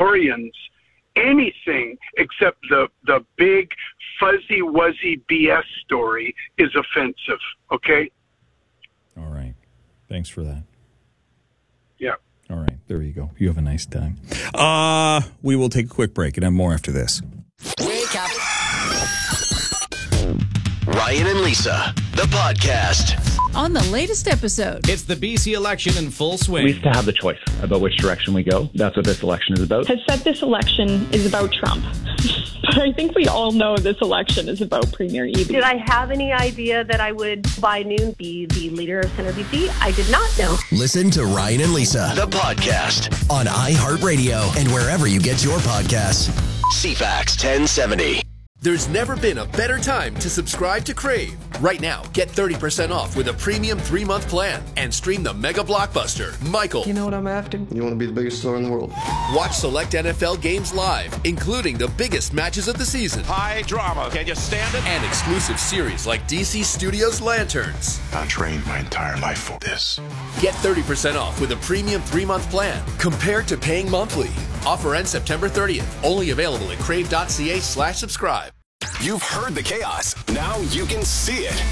Victorians anything except the big fuzzy wuzzy BS story is offensive. Okay. All right. Thanks for that. Yeah. All right. There you go. You have a nice time. We will take a quick break and have more after this. Wake up. Ryan and Lisa, the podcast. On the latest episode, it's the BC election in full swing. We used to have the choice about which direction we go. That's what this election is about. Has said this election is about Trump. But I think we all know this election is about Premier Eby. Did I have any idea that I would, by noon, be the leader of Centre BC? I did not know. Listen to Ryan and Lisa, the podcast, on iHeartRadio and wherever you get your podcasts. CFAX 1070. There's never been a better time to subscribe to Crave. Right now, get 30% off with a premium 3-month plan and stream the mega blockbuster, Michael. You know what I'm after? You want to be the biggest star in the world. Watch select NFL games live, including the biggest matches of the season. High drama. Can you stand it? And exclusive series like DC Studios Lanterns. I trained my entire life for this. Get 30% off with a premium 3-month plan compared to paying monthly. Offer ends September 30th. Only available at crave.ca/subscribe. You've heard the chaos. Now you can see it.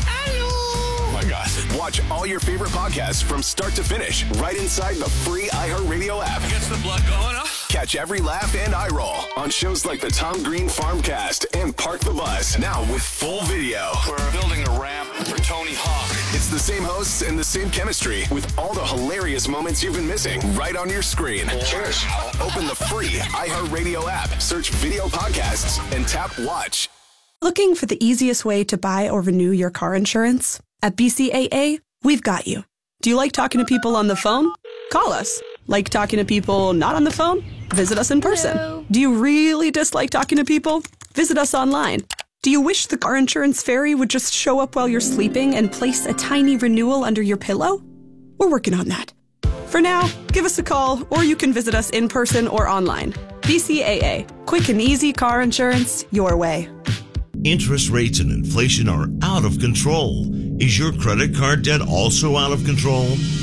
Oh my God. Watch all your favorite podcasts from start to finish right inside the free iHeartRadio app. Gets the blood going, huh? Catch every laugh and eye roll on shows like the Tom Green Farmcast and Park the Bus. Now with full video. We're building a ramp for Tony Hawk. It's the same hosts and the same chemistry with all the hilarious moments you've been missing right on your screen. Cheers. Open the free iHeartRadio app, search video podcasts, and tap watch. Looking for the easiest way to buy or renew your car insurance? At BCAA, we've got you. Do you like talking to people on the phone? Call us. Like talking to people not on the phone? Visit us in person. Hello. Do you really dislike talking to people? Visit us online. Do you wish the car insurance fairy would just show up while you're sleeping and place a tiny renewal under your pillow? We're working on that. For now, give us a call or you can visit us in person or online. BCAA. Quick and easy car insurance your way. Interest rates and inflation are out of control. Is your credit card debt also out of control?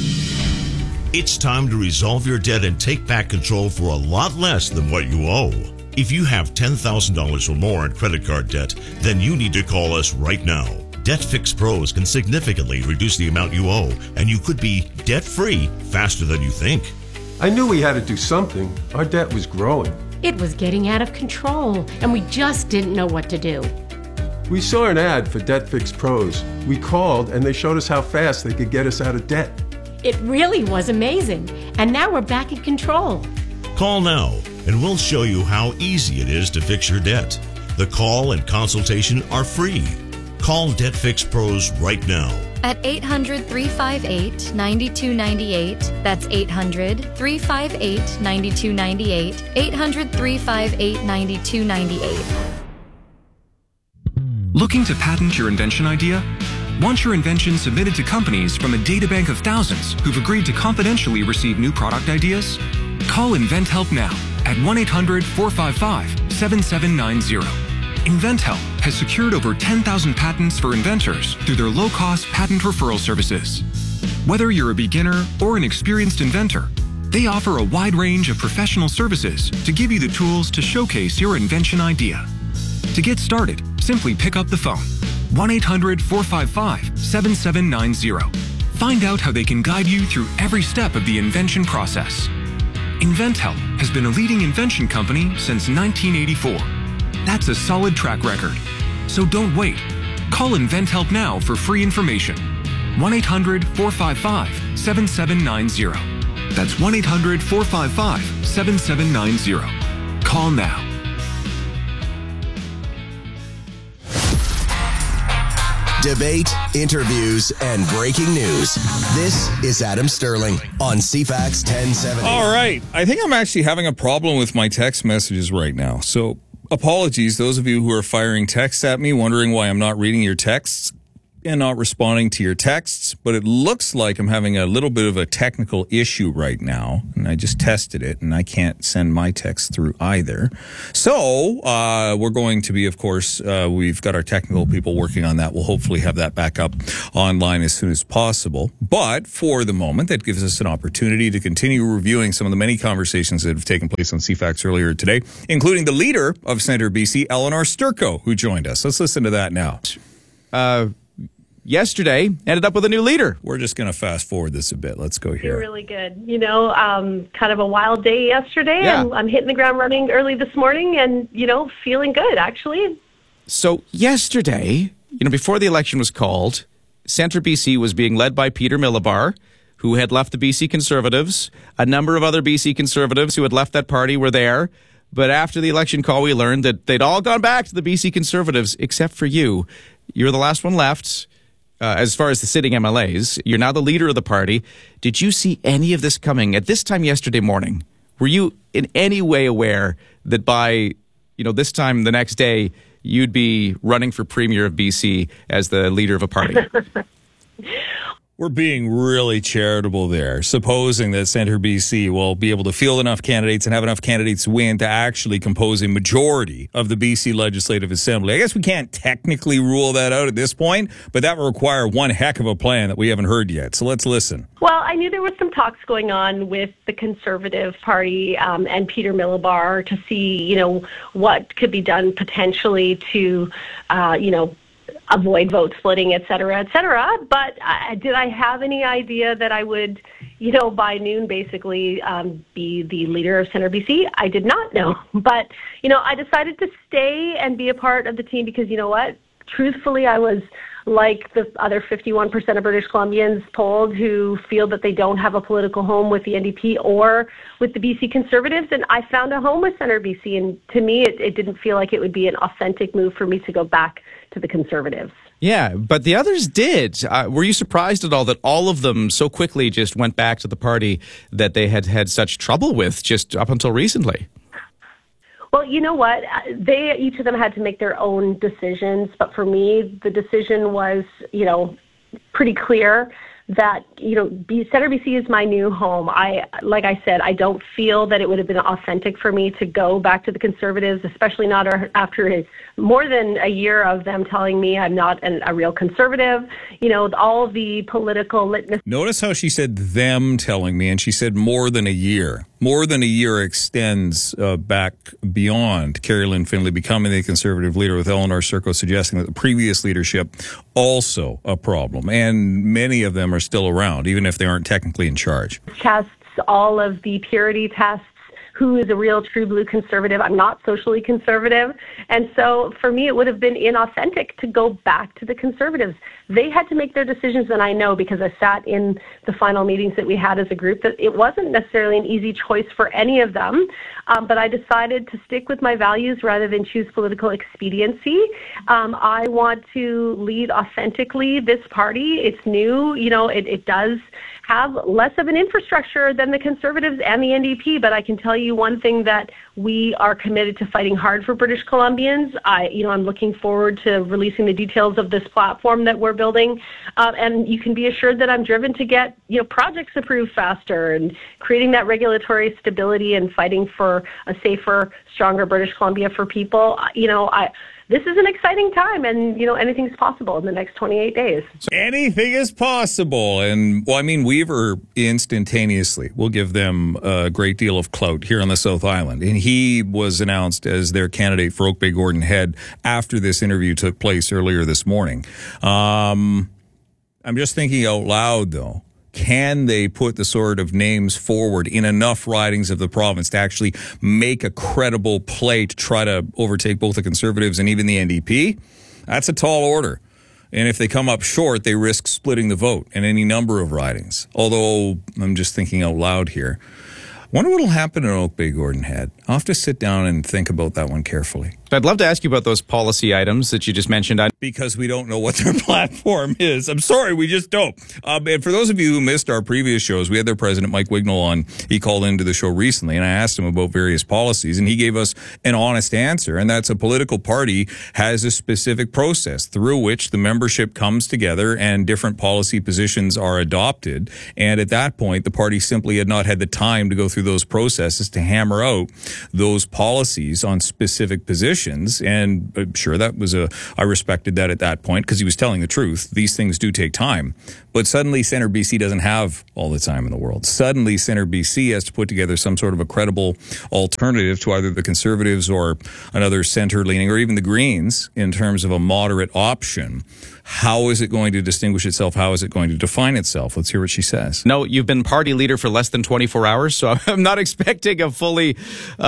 It's time to resolve your debt and take back control for a lot less than what you owe. If you have $10,000 or more in credit card debt, then you need to call us right now. Debt Fix Pros can significantly reduce the amount you owe, and you could be debt-free faster than you think. I knew we had to do something. Our debt was growing. It was getting out of control, and we just didn't know what to do. We saw an ad for Debt Fix Pros. We called, and they showed us how fast they could get us out of debt. It really was amazing, and now we're back in control. Call now, and we'll show you how easy it is to fix your debt. The call and consultation are free. Call Debt Fix Pros right now. At 800-358-9298. That's 800-358-9298. 800-358-9298. Looking to patent your invention idea? Want your invention submitted to companies from a databank of thousands who've agreed to confidentially receive new product ideas? Call InventHelp now at 1-800-455-7790. InventHelp has secured over 10,000 patents for inventors through their low-cost patent referral services. Whether you're a beginner or an experienced inventor, they offer a wide range of professional services to give you the tools to showcase your invention idea. To get started, simply pick up the phone. 1-800-455-7790. Find out how they can guide you through every step of the invention process. InventHelp has been a leading invention company since 1984. That's a solid track record. So don't wait. Call InventHelp now for free information. 1-800-455-7790. That's 1-800-455-7790. Call now. Debate, interviews, and breaking news. This is Adam Sterling on CFAX 1070. All right. I think I'm actually having a problem with my text messages right now. So apologies, those of you who are firing texts at me, wondering why I'm not reading your texts. and not responding to your texts, but it looks like I'm having a little bit of a technical issue right now, and I just tested it, and I can't send my text through either. So we're going to be, of course, we've got our technical people working on that. We'll hopefully have that back up online as soon as possible. But for the moment, that gives us an opportunity to continue reviewing some of the many conversations that have taken place on CFAX earlier today, including the leader of Centre BC, Eleanor Sturko, who joined us. Let's listen to that now. Yesterday ended up with a new leader. We're just going to fast forward this a bit. Let's go here. You're really good. You know, kind of a wild day yesterday. Yeah. I'm hitting the ground running early this morning and, you know, feeling good, actually. So yesterday, you know, before the election was called, Centre BC was being led by Peter Millibar, who had left the BC Conservatives. A number of other BC Conservatives who had left that party were there. But after the election call, we learned that they'd all gone back to the BC Conservatives, except for you. You're the last one left. As far as the sitting MLAs, you're now the leader of the party. Did you see any of this coming at this time yesterday morning? Were you in any way aware that by, you know, this time the next day, you'd be running for Premier of BC as the leader of a party? We're being really charitable there, supposing that Centre BC will be able to field enough candidates and have enough candidates win to actually compose a majority of the BC Legislative Assembly. I guess we can't technically rule that out at this point, but that will require one heck of a plan that we haven't heard yet. So let's listen. Well, I knew there was some talks going on with the Conservative Party and Peter Millibar to see, you know, what could be done potentially to, you know, avoid vote splitting, et cetera, et cetera. But did I have any idea that I would, you know, by noon basically be the leader of Centre BC? I did not know. But, you know, I decided to stay and be a part of the team because, you know what, truthfully, I was like the other 51% of British Columbians polled who feel that they don't have a political home with the NDP or with the BC Conservatives, and I found a home with Centre BC, and to me it didn't feel like it would be an authentic move for me to go back to the Conservatives. Yeah, but the others did. Were you surprised at all that all of them so quickly just went back to the party that they had had such trouble with just up until recently? Well, you know what? Each of them had to make their own decisions. But for me, the decision was, you know, pretty clear that, you know, Centre BC is my new home. Like I said, I don't feel that it would have been authentic for me to go back to the Conservatives, especially not after more than a year of them telling me I'm not a real Conservative. You know, all the political litmus. Notice how she said them telling me, and she said more than a year. More than a year extends back beyond Carrie Lynn Findlay becoming the Conservative leader, with Eleanor Sturko suggesting that the previous leadership also a problem. And many of them are still around, even if they aren't technically in charge. Tests, all of the purity tests, who is a real true blue Conservative. I'm not socially conservative. And so for me, it would have been inauthentic to go back to the Conservatives. They had to make their decisions, and I know because I sat in the final meetings that we had as a group that it wasn't necessarily an easy choice for any of them. But I decided to stick with my values rather than choose political expediency. I want to lead authentically this party. It's new. You know, it does have less of an infrastructure than the Conservatives and the NDP, but I can tell you one thing, that we are committed to fighting hard for British Columbians. I'm looking forward to releasing the details of this platform that we're building, and you can be assured that I'm driven to get, you know, projects approved faster and creating that regulatory stability and fighting for a safer, stronger British Columbia for people. This is an exciting time, and, you know, anything's possible in the next 28 days. So anything is possible. And, well, I mean, Weaver instantaneously will give them a great deal of clout here on the South Island. And he was announced as their candidate for Oak Bay Gordon Head after this interview took place earlier this morning. I'm just thinking out loud, though. Can they put the sort of names forward in enough ridings of the province to actually make a credible play to try to overtake both the Conservatives and even the NDP? That's a tall order. And if they come up short, they risk splitting the vote in any number of ridings. Although, I'm just thinking out loud here. I wonder what will happen in Oak Bay Gordon Head. I'll have to sit down and think about that one carefully. I'd love to ask you about those policy items that you just mentioned. Because we don't know what their platform is. I'm sorry, we just don't. And for those of you who missed our previous shows, we had their president, Mike Wignall, on. He called into the show recently, and I asked him about various policies, and he gave us an honest answer, and that's a political party has a specific process through which the membership comes together and different policy positions are adopted. And at that point, the party simply had not had the time to go through those processes to hammer out those policies on specific positions. And I'm sure that was I respected that at that point because he was telling the truth. These things do take time. But suddenly Centre BC doesn't have all the time in the world. Suddenly Centre BC has to put together some sort of a credible alternative to either the Conservatives or another centre-leaning or even the Greens in terms of a moderate option. How is it going to distinguish itself? How is it going to define itself? Let's hear what she says. No, you've been party leader for less than 24 hours, so I'm not expecting a fully...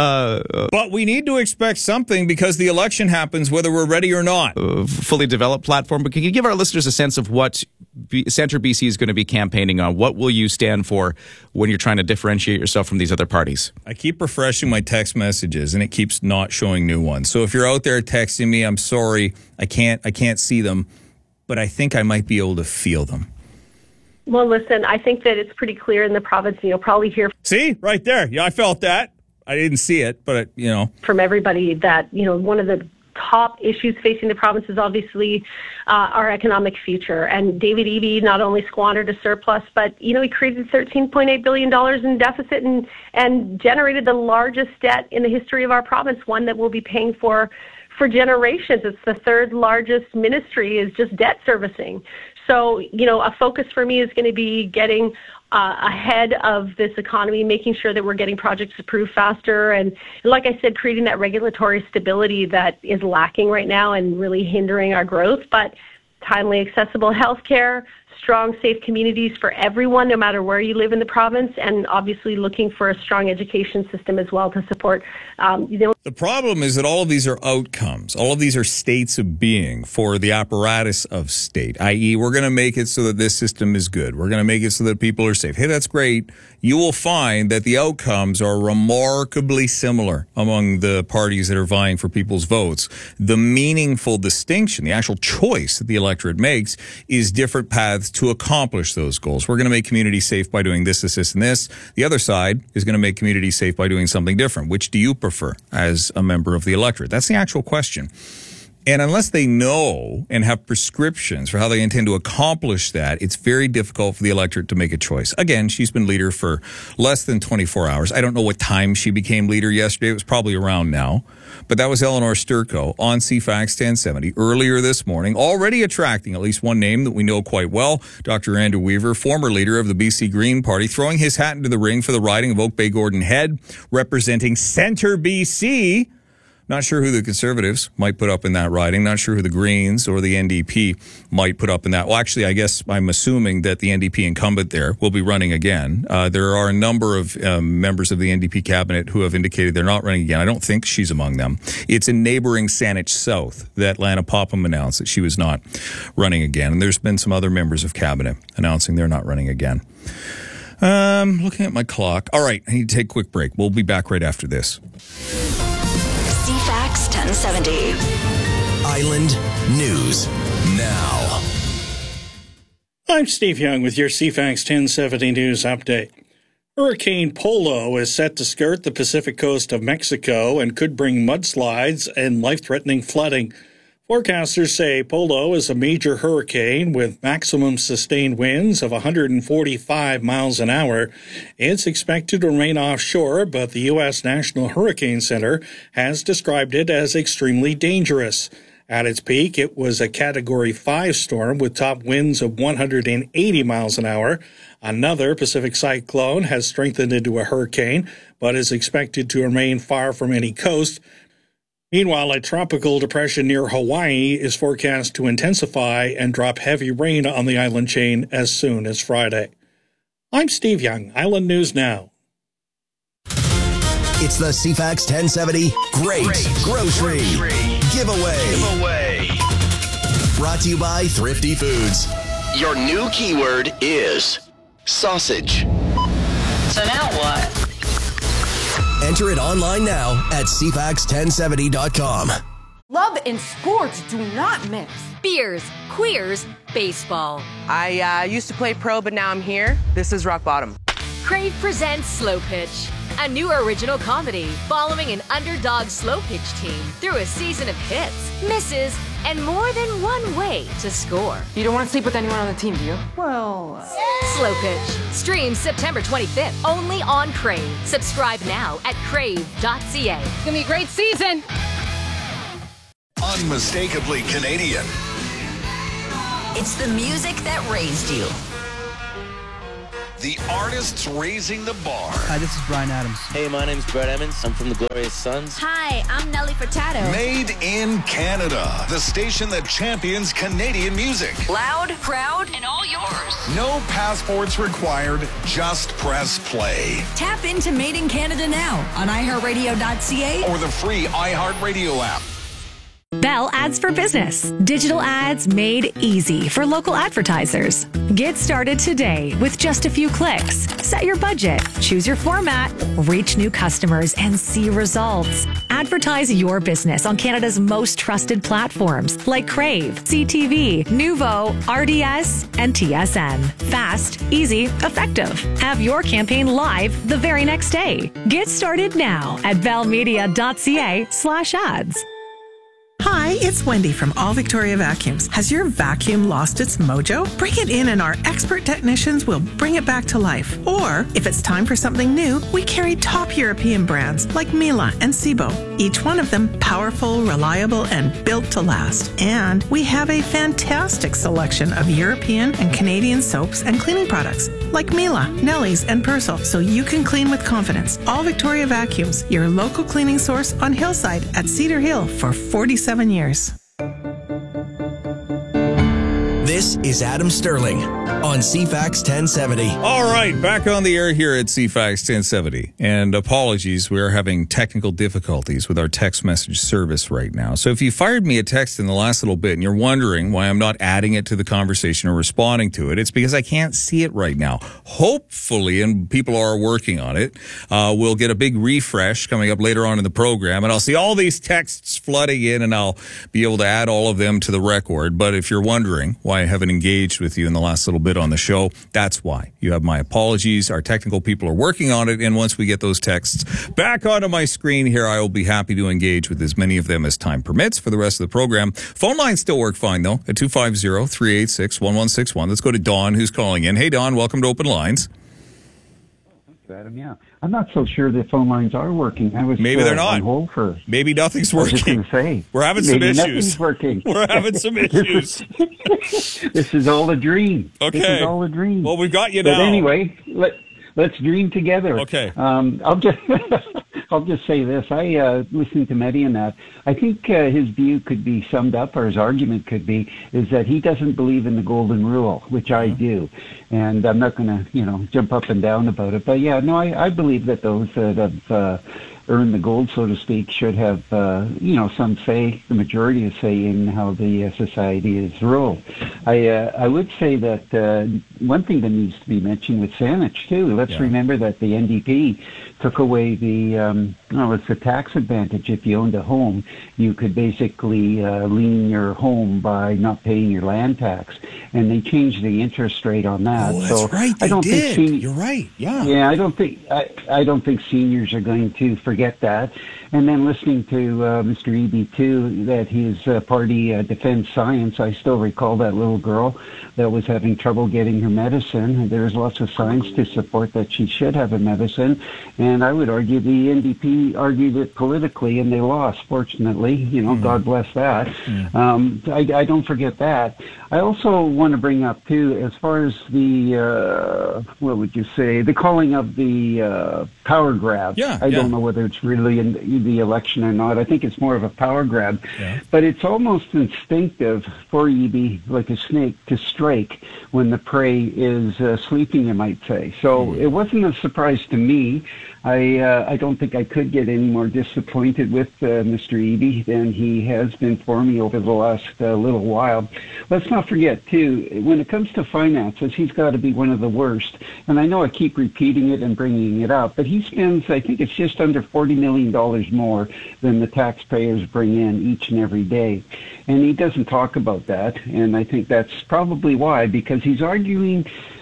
But we need to expect something because the election happens whether we're ready or not. Fully developed platform. But can you give our listeners a sense of what Centre BC is going to be campaigning on? What will you stand for when you're trying to differentiate yourself from these other parties? I keep refreshing my text messages, and it keeps not showing new ones. So if you're out there texting me, I'm sorry. I can't see them. But I think I might be able to feel them. Well, listen, I think that it's pretty clear in the province, and you'll probably hear... See? Right there. Yeah, I felt that. I didn't see it, but, from everybody that, one of the top issues facing the province is obviously our economic future. And David Eby not only squandered a surplus, but, he created $13.8 billion in deficit and generated the largest debt in the history of our province, one that we'll be paying for generations. It's the third largest ministry is just debt servicing. So, a focus for me is going to be getting ahead of this economy, making sure that we're getting projects approved faster. And like I said, creating that regulatory stability that is lacking right now and really hindering our growth. But timely, accessible healthcare, strong, safe communities for everyone, no matter where you live in the province, and obviously looking for a strong education system as well to support. The problem is that all of these are outcomes. All of these are states of being for the apparatus of state, i.e. we're going to make it so that this system is good. We're going to make it so that people are safe. Hey, that's great. You will find that the outcomes are remarkably similar among the parties that are vying for people's votes. The meaningful distinction, the actual choice that the electorate makes is different paths to accomplish those goals. We're going to make community safe by doing this, and this. The other side is going to make community safe by doing something different. Which do you prefer as a member of the electorate? That's the actual question. And unless they know and have prescriptions for how they intend to accomplish that, it's very difficult for the electorate to make a choice. Again, she's been leader for less than 24 hours. I don't know what time she became leader yesterday. It was probably around now. But that was Eleanor Sturko on CFAX 1070 earlier this morning, already attracting at least one name that we know quite well, Dr. Andrew Weaver, former leader of the BC Green Party, throwing his hat into the ring for the riding of Oak Bay Gordon Head, representing Centre BC. Not sure who the Conservatives might put up in that riding. Not sure who the Greens or the NDP might put up in that. Well, actually, I guess I'm assuming that the NDP incumbent there will be running again. There are a number of members of the NDP cabinet who have indicated they're not running again. I don't think she's among them. It's in neighboring Saanich South that Lana Popham announced that she was not running again. And there's been some other members of cabinet announcing they're not running again. Looking at my clock. All right, I need to take a quick break. We'll be back right after this. CFAX 1070. Island News Now. I'm Steve Young with your CFAX 1070 News Update. Hurricane Polo is set to skirt the Pacific coast of Mexico and could bring mudslides and life-threatening flooding. Forecasters say Polo is a major hurricane with maximum sustained winds of 145 miles an hour. It's expected to remain offshore, but the U.S. National Hurricane Center has described it as extremely dangerous. At its peak, it was a Category 5 storm with top winds of 180 miles an hour. Another Pacific cyclone has strengthened into a hurricane, but is expected to remain far from any coast. Meanwhile, a tropical depression near Hawaii is forecast to intensify and drop heavy rain on the island chain as soon as Friday. I'm Steve Young, Island News Now. It's the CFAX 1070 Great Grocery Giveaway. Brought to you by Thrifty Foods. Your new keyword is sausage. So now what? Enter it online now at CFAX1070.com. Love and sports do not mix. Beers, queers, baseball. I used to play pro, but now I'm here. This is rock bottom. Crave presents Slow Pitch, a new original comedy following an underdog slow pitch team through a season of hits, misses, and more than one way to score. You don't want to sleep with anyone on the team, do you? Well... Slow Pitch. Streams September 25th, only on Crave. Subscribe now at crave.ca. It's going to be a great season. Unmistakably Canadian. It's the music that raised you. The artists raising the bar. Hi, this is Bryan Adams. Hey, my name's Brett Emmons. I'm from the Glorious Sons. Hi, I'm Nelly Furtado. Made in Canada. The station that champions Canadian music. Loud, proud, and all yours. No passports required. Just press play. Tap into Made in Canada now on iHeartRadio.ca or the free iHeartRadio app. Bell Ads for Business. Digital ads made easy for local advertisers. Get started today with just a few clicks. Set your budget, choose your format, reach new customers, and see results. Advertise your business on Canada's most trusted platforms like Crave, CTV, Nuvo, RDS, and TSN. Fast, easy, effective. Have your campaign live the very next day. Get started now at bellmedia.ca/ads. Hi, it's Wendy from All Victoria Vacuums. Has your vacuum lost its mojo? Bring it in and our expert technicians will bring it back to life. Or, if it's time for something new, we carry top European brands like Miele and Sebo. Each one of them powerful, reliable, and built to last. And we have a fantastic selection of European and Canadian soaps and cleaning products like Miele, Nelly's, and Persil, so you can clean with confidence. All Victoria Vacuums, your local cleaning source on Hillside at Cedar Hill for 47 years. This is Adam Sterling on CFAX 1070. All right, back on the air here at CFAX 1070. And apologies, we are having technical difficulties with our text message service right now. So if you fired me a text in the last little bit and you're wondering why I'm not adding it to the conversation or responding to it, it's because I can't see it right now. Hopefully, and people are working on it, we'll get a big refresh coming up later on in the program, and I'll see all these texts flooding in, and I'll be able to add all of them to the record. But if you're wondering why I haven't engaged with you in the last little bit on the show, that's why. You have my apologies. Our technical people are working on it, and once we get those texts back onto my screen here, I will be happy to engage with as many of them as time permits for the rest of the program. Phone lines still work fine, though, at 250-386-1161. Let's go to Don, who's calling in. Hey, Don, welcome to Open Lines. Adam, yeah. I'm not so sure the phone lines are working. I was maybe they're not. On hold for. Maybe nothing's working. I was just going to say. We're having some issues. Nothing's working. We're having some issues. This is all a dream. Okay. This is all a dream. Well, we've got you now. But anyway, let's dream together. Okay. I'll just say this. I listened to Mehdi and that. I think his view could be summed up, or his argument could be, is that he doesn't believe in the golden rule, which I do. And I'm not going to, jump up and down about it. But yeah, no, I believe that those that have earned the gold, so to speak, should have, some say, the majority of say in how the society is ruled. I would say that one thing that needs to be mentioned with Saanich, too, let's remember that the NDP took away it's the tax advantage. If you owned a home, you could basically lien your home by not paying your land tax, and they changed the interest rate on that. Oh, that's right. They did. You're right. Yeah. Yeah, I don't think seniors are going to forget that. And then listening to Mr. Eby too, that his party defends science. I still recall that little girl that was having trouble getting her medicine. There's lots of science to support that she should have a medicine. And I would argue the NDP argued it politically, and they lost, fortunately. God bless that. I don't forget that. I also want to bring up, too, as far as the, the calling of the power grab. I don't know whether it's really in the election or not. I think it's more of a power grab. But it's almost instinctive for Eby, like a snake, to strike when the prey is sleeping, you might say. So it wasn't a surprise to me. I don't think I could can't get any more disappointed with Mr. Eby than he has been for me over the last little while. Let's not forget, too, when it comes to finances, he's got to be one of the worst. And I know I keep repeating it and bringing it up, but he spends, I think it's just under $40 million more than the taxpayers bring in each and every day. And he doesn't talk about that, and I think that's probably why, because he's arguing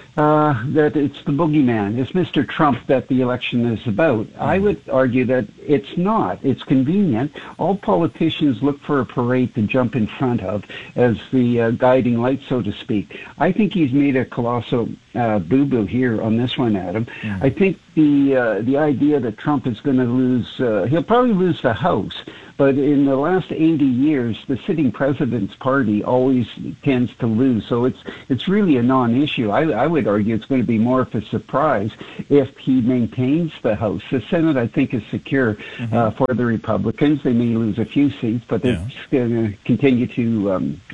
that it's the boogeyman, it's Mr. Trump that the election is about. I would argue that it's not. It's convenient. All politicians look for a parade to jump in front of as the guiding light, so to speak. I think he's made a colossal boo-boo here on this one, Adam. I think the idea that Trump is going to lose, he'll probably lose the House, but in the last 80 years, the sitting president's party always tends to lose. So it's really a non-issue. I would argue it's going to be more of a surprise if he maintains the House. The Senate, I think, is secure for the Republicans. They may lose a few seats, but they're going to continue to,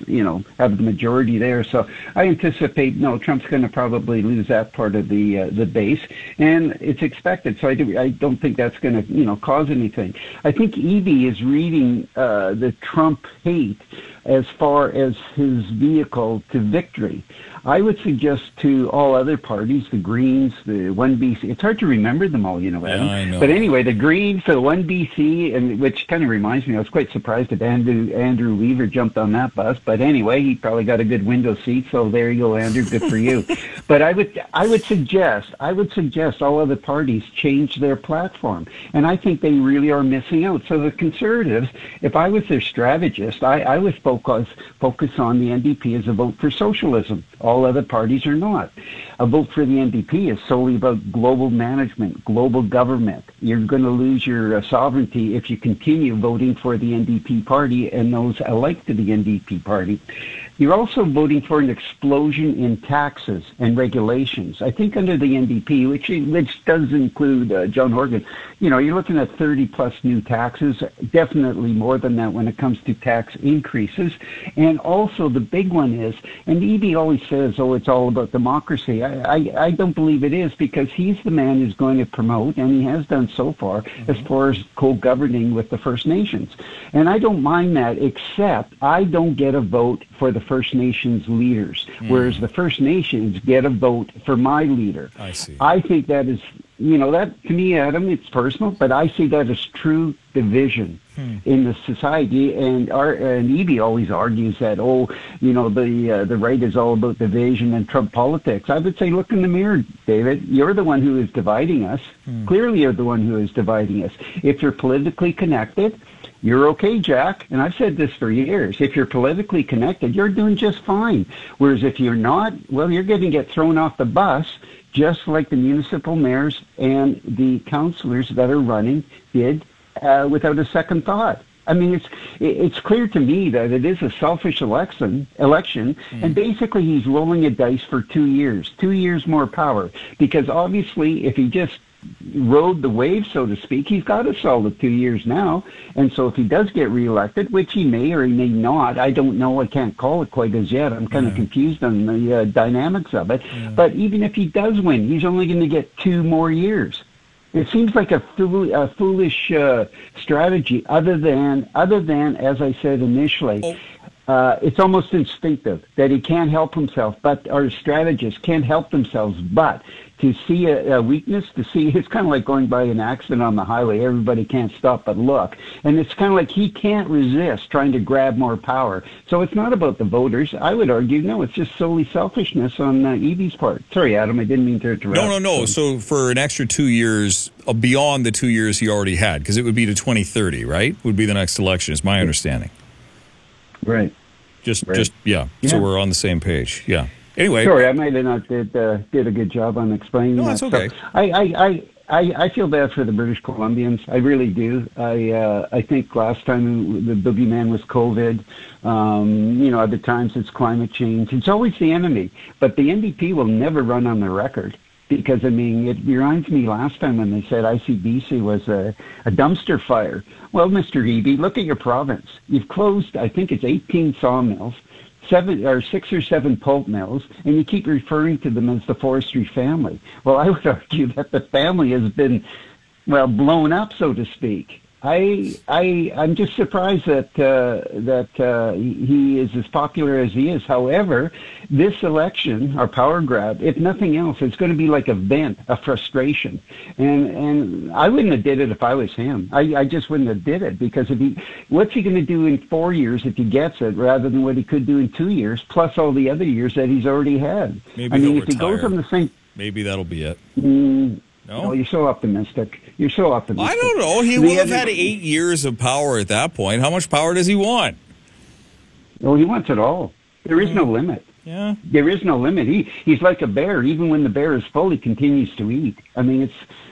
have the majority there. So I anticipate, Trump's going to probably lose that part of the base, and it's expected. So I don't think that's going to, cause anything. I think Eby is reading the Trump hate as far as his vehicle to victory. I would suggest to all other parties, the Greens, the 1BC, it's hard to remember them all, Adam. I know. But anyway, the Greens, the 1BC, and which kind of reminds me, I was quite surprised that Andrew Weaver jumped on that bus. But anyway, he probably got a good window seat, so there you go, Andrew, good for you. But I would suggest all other parties change their platform. And I think they really are missing out. So the Conservatives, if I was their strategist, I would focus on the NDP as a vote for socialism. All other parties are not. A vote for the NDP is solely about global management, global government. You're going to lose your sovereignty if you continue voting for the NDP party and those alike to the NDP party. You're also voting for an explosion in taxes and regulations. I think under the NDP, which does include John Horgan, you're looking at 30-plus new taxes, definitely more than that when it comes to tax increases. And also the big one is, and Eby always says, it's all about democracy. I don't believe it is, because he's the man who's going to promote, and he has done so far, as far as co-governing with the First Nations. And I don't mind that, except I don't get a vote for the First Nations leaders, whereas the First Nations get a vote for my leader. I see. I think that is, that to me, Adam, it's personal, but I see that as true division in the society. And Eby always argues that, the right is all about division and Trump politics. I would say, look in the mirror, David. You're the one who is dividing us. Clearly, you're the one who is dividing us. If you're politically connected, you're okay, Jack. And I've said this for years. If you're politically connected, you're doing just fine. Whereas if you're not, well, you're going to get thrown off the bus, just like the municipal mayors and the councillors that are running did without a second thought. I mean, it's clear to me that it is a selfish election, and basically he's rolling a dice for 2 years, 2 years more power, because obviously if he just rode the wave, so to speak, he's got a solid 2 years now. And so if he does get reelected, which he may or he may not, I don't know, I can't call it quite as yet. I'm kind of confused on the dynamics of it. But even if he does win, he's only going to get 2 more years. It seems like a foolish strategy, other than, as I said initially, it's almost instinctive that he can't help himself, but our strategists can't help themselves but to see a weakness, it's kind of like going by an accident on the highway. Everybody can't stop but look. And it's kind of like he can't resist trying to grab more power. So it's not about the voters. I would argue, no, it's just solely selfishness on Eby's part. Sorry, Adam, I didn't mean to interrupt. No. So for an extra 2 years, beyond the 2 years he already had, because it would be to 2030, right? Would be the next election, is my understanding. Right. Just, So we're on the same page. Yeah. Anyway, sorry, I might have not did a good job on explaining that. No, that's okay. I feel bad for the British Columbians. I really do. I think last time the boogeyman was COVID. Other times it's climate change. It's always the enemy. But the NDP will never run on the record. Because, it reminds me last time when they said ICBC was a dumpster fire. Well, Mr. Eby, look at your province. You've closed, I think it's 18 sawmills, 6 or 7 pulp mills, and you keep referring to them as the forestry family. Well, I would argue that the family has been blown up, so to speak. I'm just surprised that he is as popular as he is. However, this election, our power grab, if nothing else, it's going to be like a vent, a frustration. And I wouldn't have did it if I was him. I just wouldn't have did it, because what's he going to do in 4 years if he gets it, rather than what he could do in 2 years, plus all the other years that he's already had. Maybe he'll if he goes on the same, maybe that'll be it. No? Oh, you're so optimistic. You're so optimistic. I don't know. He will have had 8 years of power at that point. How much power does he want? Oh, he wants it all. There is no limit. Yeah. There is no limit. He's like a bear. Even when the bear is full, he continues to eat. I mean,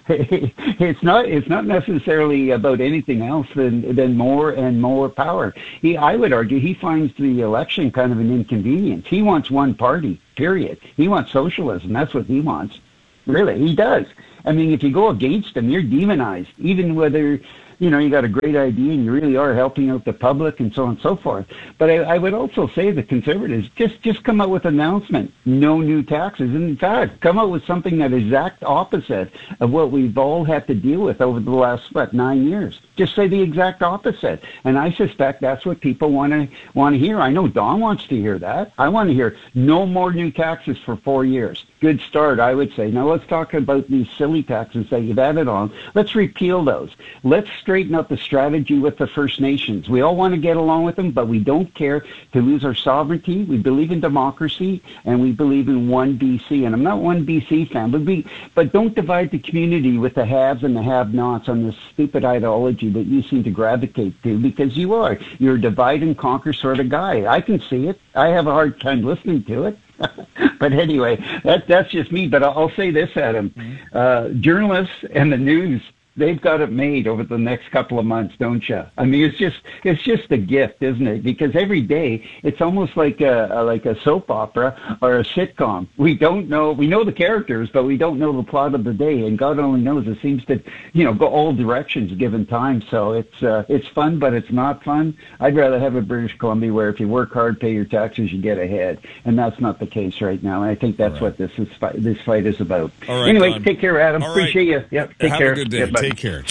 it's not necessarily about anything else than more and more power. I would argue he finds the election kind of an inconvenience. He wants one party, period. He wants socialism. That's what he wants. Really, he does. I mean, if you go against him, you're demonized, even whether, you got a great idea and you really are helping out the public and so on and so forth. But I would also say the Conservatives, just come out with an announcement, no new taxes. And in fact, come out with something that is exact opposite of what we've all had to deal with over the last, 9 years. Just say the exact opposite. And I suspect that's what people want to hear. I know Don wants to hear that. I want to hear no more new taxes for 4 years. Good start, I would say. Now let's talk about these silly taxes that you've added on. Let's repeal those. Let's straighten out the strategy with the First Nations. We all want to get along with them, but we don't care to lose our sovereignty. We believe in democracy, and we believe in one BC. And I'm not one BC fan, but don't divide the community with the haves and the have-nots on this stupid ideology that you seem to gravitate to, because you are. You're a divide and conquer sort of guy. I can see it. I have a hard time listening to it. But anyway, that's just me. But I'll say this, Adam. Journalists and the news, they've got it made over the next couple of months, don't you? I mean, it's just a gift, isn't it? Because every day it's almost like a soap opera or a sitcom. We know the characters, but we don't know the plot of the day. And God only knows, it seems to go all directions given time. So it's fun, but it's not fun. I'd rather have a British Columbia where if you work hard, pay your taxes, you get ahead. And that's not the case right now. And I think that's what this fight is about. All right, anyway, Don. Take care, Adam. All right. Appreciate you. Yep. Take care. Have a good day. Take care.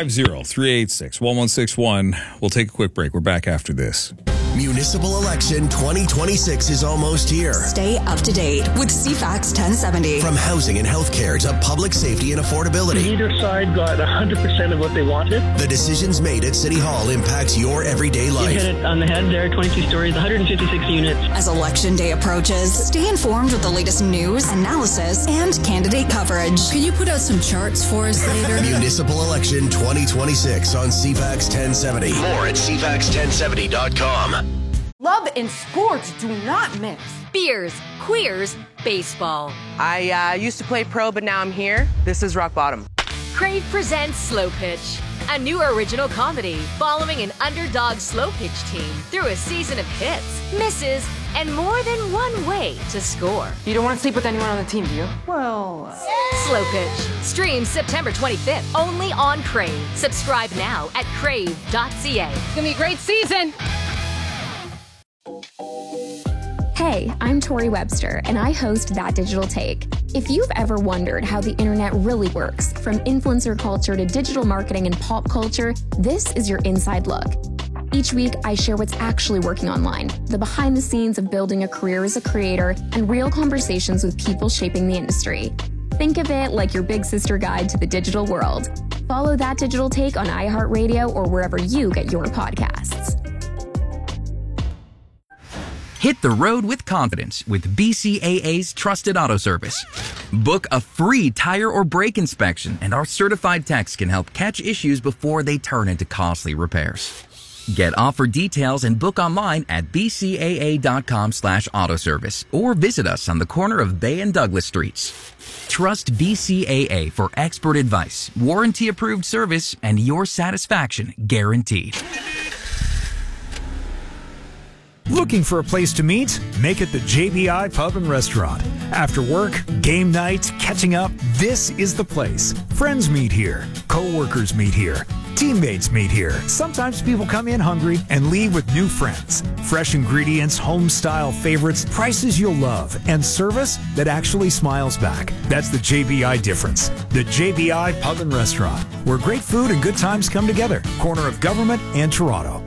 250-386-1161. We'll take a quick break. We're back after this. Municipal election 2026 is almost here. Stay up to date with CFAX 1070. From housing and healthcare to public safety and affordability. Neither side got 100% of what they wanted. The decisions made at City Hall impacts your everyday life. You hit it on the head there, 22 stories, 156 units. As Election Day approaches, stay informed with the latest news, analysis, and candidate coverage. Can you put out some charts for us later? Municipal election 2026 on CFAX 1070. More at CFAX1070.com. Love and sports do not mix. Beers, queers, baseball. I used to play pro, but now I'm here. This is Rock Bottom. Crave presents Slow Pitch, a new original comedy following an underdog slow pitch team through a season of hits, misses, and more than one way to score. You don't want to sleep with anyone on the team, do you? Well... Slow Pitch. Streams September 25th, only on Crave. Subscribe now at crave.ca. It's going to be a great season! Hey, I'm Tori Webster, and I host That Digital Take. If you've ever wondered how the internet really works, from influencer culture to digital marketing and pop culture, this is your inside look. Each week, I share what's actually working online, the behind the scenes of building a career as a creator, and real conversations with people shaping the industry. Think of it like your big sister guide to the digital world. Follow That Digital Take on iHeartRadio or wherever you get your podcasts. Hit the road with confidence with BCAA's Trusted Auto Service. Book a free tire or brake inspection, and our certified techs can help catch issues before they turn into costly repairs. Get offer details and book online at bcaa.com/autoservice or visit us on the corner of Bay and Douglas Streets. Trust BCAA for expert advice, warranty-approved service, and your satisfaction guaranteed. Looking for a place to meet? Make it the JBI Pub and Restaurant. After work, game night, catching up, this is the place. Friends meet here. Co-workers meet here. Teammates meet here. Sometimes people come in hungry and leave with new friends. Fresh ingredients, home-style favorites, prices you'll love, and service that actually smiles back. That's the JBI difference. The JBI Pub and Restaurant, where great food and good times come together. Corner of Government and Toronto.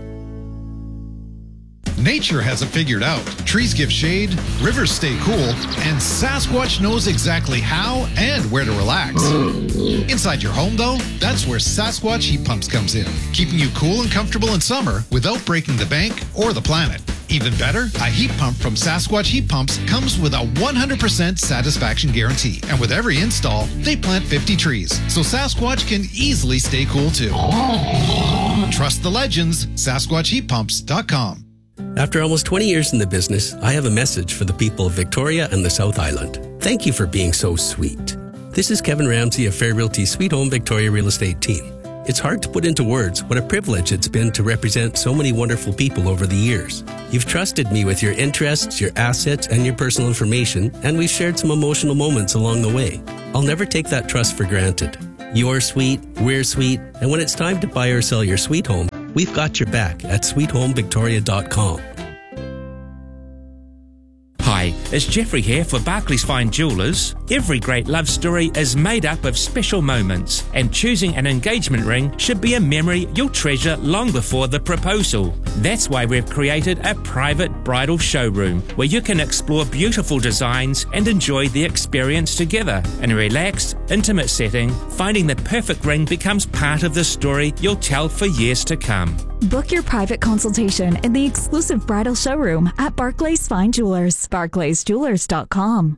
Nature has it figured out. Trees give shade, rivers stay cool, and Sasquatch knows exactly how and where to relax. Inside your home, though, that's where Sasquatch Heat Pumps comes in, keeping you cool and comfortable in summer without breaking the bank or the planet. Even better, a heat pump from Sasquatch Heat Pumps comes with a 100% satisfaction guarantee. And with every install, they plant 50 trees, so Sasquatch can easily stay cool too. Trust the legends, SasquatchHeatPumps.com. After almost 20 years in the business, I have a message for the people of Victoria and the South Island. Thank you for being so sweet. This is Kevin Ramsey of Fair Realty Sweet Home Victoria Real Estate Team. It's hard to put into words what a privilege it's been to represent so many wonderful people over the years. You've trusted me with your interests, your assets, and your personal information, and we've shared some emotional moments along the way. I'll never take that trust for granted. You're sweet, we're sweet, and when it's time to buy or sell your sweet home, we've got your back at sweethomevictoria.com. Hi, it's Jeffrey here for Barclays Fine Jewellers. Every great love story is made up of special moments, and choosing an engagement ring should be a memory you'll treasure long before the proposal. That's why we've created a private bridal showroom where you can explore beautiful designs and enjoy the experience together. In a relaxed, intimate setting, finding the perfect ring becomes part of the story you'll tell for years to come. Book your private consultation in the exclusive bridal showroom at Barclays Fine Jewellers. BarclaysJewellers.com.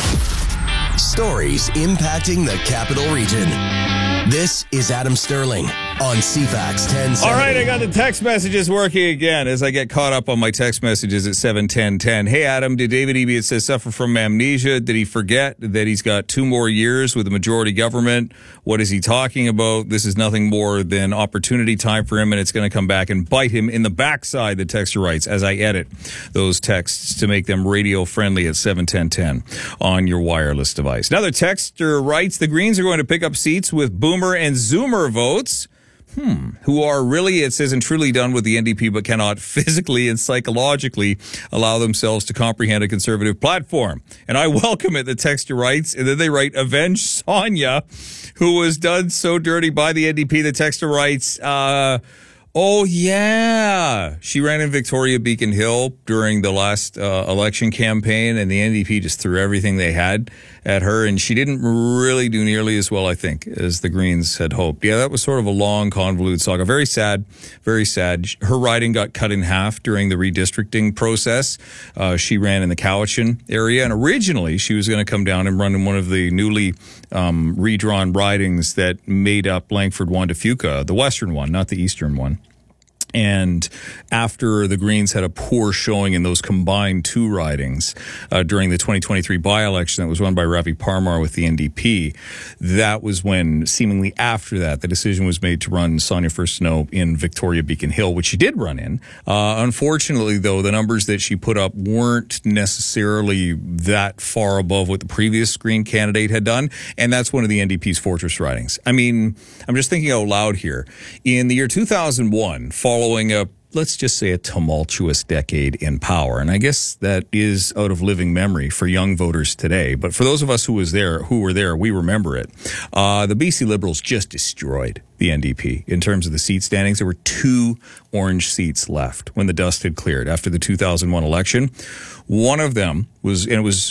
Stories impacting the Capital Region. This is Adam Sterling on CFAX 1070. All right, I got the text messages working again as I get caught up on my text messages at 7:10:10. Hey, Adam, did David Eby, it says, suffer from amnesia? Did he forget that he's got 2 more years with the majority government? What is he talking about? This is nothing more than opportunity time for him, and it's going to come back and bite him in the backside, the texter writes, as I edit those texts to make them radio-friendly at 7:10:10 on your wireless device. Another texter writes, the Greens are going to pick up seats with Boomer and Zoomer votes. Who are really, it says, and truly done with the NDP, but cannot physically and psychologically allow themselves to comprehend a conservative platform. And I welcome it, the texter writes. And then they write, avenge Sonia, who was done so dirty by the NDP. The texter writes, oh, yeah. She ran in Victoria Beacon Hill during the last election campaign, and the NDP just threw everything they had at her, and she didn't really do nearly as well, I think, as the Greens had hoped. Yeah, that was sort of a long, convoluted saga. Very sad, very sad. Her riding got cut in half during the redistricting process. She ran in the Cowichan area, and originally she was going to come down and run in one of the newly redrawn ridings that made up Langford 1 to Fuca, the western one, not the eastern one. And after the Greens had a poor showing in those combined 2 ridings during the 2023 by-election that was run by Ravi Parmar with the NDP, that was when, seemingly after that, the decision was made to run Sonia Furstenau in Victoria Beacon Hill, which she did run in. Unfortunately, though, the numbers that she put up weren't necessarily that far above what the previous Green candidate had done, and that's one of the NDP's fortress ridings. I mean, I'm just thinking out loud here. In the year 2001, following a, let's just say, a tumultuous decade in power. And I guess that is out of living memory for young voters today. But for those of us who were there, we remember it. The BC Liberals just destroyed the NDP in terms of the seat standings. There were 2 orange seats left when the dust had cleared after the 2001 election. One of them was, and it was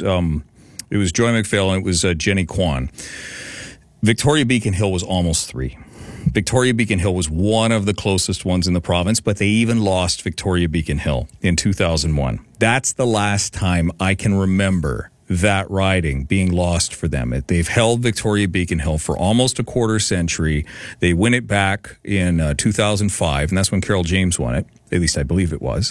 Joy McPhail and it was Jenny Kwan. Victoria Beacon Hill was almost 3. Victoria Beacon Hill was one of the closest ones in the province, but they even lost Victoria Beacon Hill in 2001. That's the last time I can remember that riding being lost for them. They've held Victoria Beacon Hill for almost a quarter century. They win it back in 2005, and that's when Carol James won it. At least I believe it was.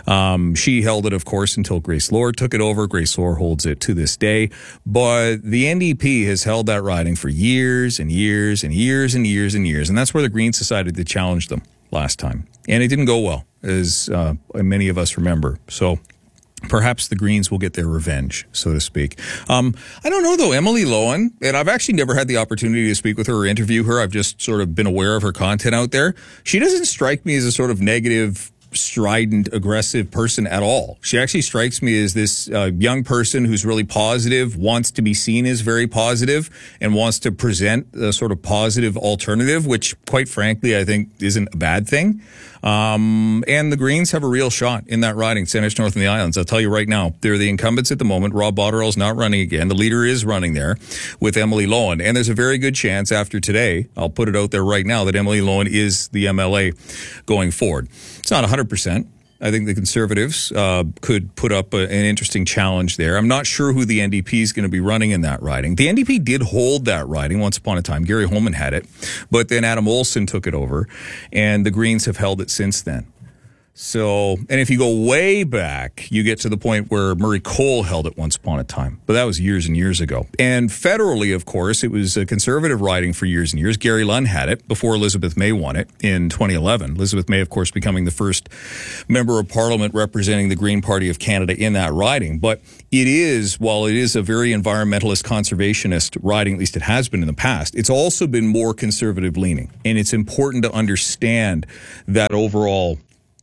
She held it, of course, until Grace Lohr took it over. Grace Lohr holds it to this day. But the NDP has held that riding for years and years and years and years and years. And that's where the Greens decided to challenge them last time. And it didn't go well, as many of us remember. So perhaps the Greens will get their revenge, so to speak. I don't know, though. Emily Lohan, and I've actually never had the opportunity to speak with her or interview her. I've just sort of been aware of her content out there. She doesn't strike me as a sort of negative, strident, aggressive person at all. She actually strikes me as this young person who's really positive, wants to be seen as very positive, and wants to present a sort of positive alternative, which, quite frankly, I think isn't a bad thing. And the Greens have a real shot in that riding, Saanich North and the Islands. I'll tell you right now, they're the incumbents at the moment. Rob Botterill's not running again. The leader is running there with Emily Lohan. And there's a very good chance after today, I'll put it out there right now, that Emily Lohan is the MLA going forward. It's not 100%. I think the Conservatives could put up an interesting challenge there. I'm not sure who the NDP is going to be running in that riding. The NDP did hold that riding once upon a time. Gary Holman had it, but then Adam Olsen took it over, and the Greens have held it since then. So, and if you go way back, you get to the point where Murray Cole held it once upon a time. But that was years and years ago. And federally, of course, it was a Conservative riding for years and years. Gary Lunn had it before Elizabeth May won it in 2011. Elizabeth May, of course, becoming the first member of Parliament representing the Green Party of Canada in that riding. But it is, while it is a very environmentalist, conservationist riding, at least it has been in the past, it's also been more Conservative leaning. And it's important to understand that overall